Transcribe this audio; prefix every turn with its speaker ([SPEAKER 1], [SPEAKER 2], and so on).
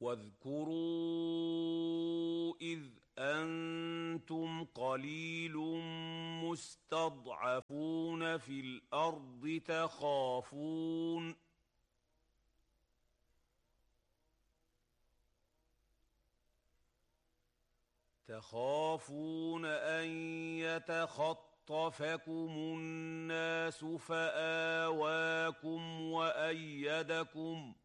[SPEAKER 1] واذكروا إذ أنتم قليل مستضعفون في الأرض تخافون أن يتخطفكم الناس فآواكم